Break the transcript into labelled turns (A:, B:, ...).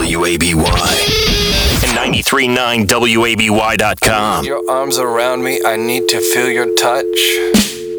A: WABY. And 93.9 WABY.com.
B: Your arms around me, I need to feel your touch.